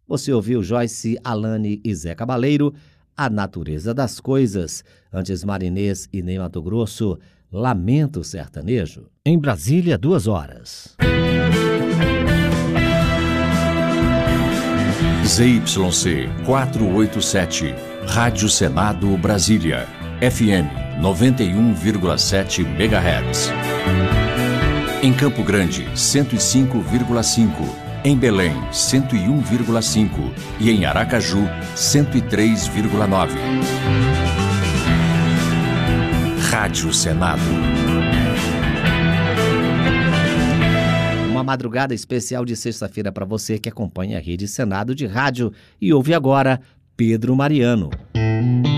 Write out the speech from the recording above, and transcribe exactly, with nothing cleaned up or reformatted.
Você ouviu Joyce, Alane e Zé Cabaleiro, A Natureza das Coisas. Antes, Marinês e Ney Matogrosso, Lamento Sertanejo. Em Brasília, duas horas. Z Y C quatrocentos e oitenta e sete, Rádio Senado Brasília, F M noventa e um vírgula sete megahertz. Em Campo Grande, cento e cinco vírgula cinco. Em Belém, cento e um vírgula cinco. E em Aracaju, cento e três vírgula nove. Rádio Senado. Uma madrugada especial de sexta-feira para você que acompanha a Rede Senado de Rádio e ouve agora Pedro Mariano.